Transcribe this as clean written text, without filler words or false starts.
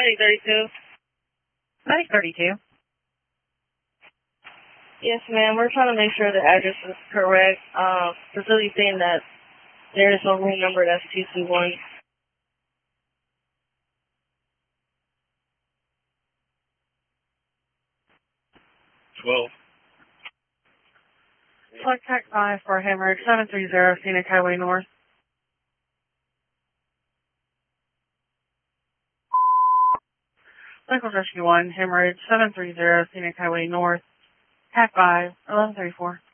Medic 32. Medic 32. Yes, ma'am. We're trying to make sure the address is correct. Facility saying that there is no room number that's 221. Select Tech 5 for Hemorrhage 730 Scenic Highway North. Cycle Rescue 1, Hemorrhage 730 Scenic Highway North. Tech 5, 1134.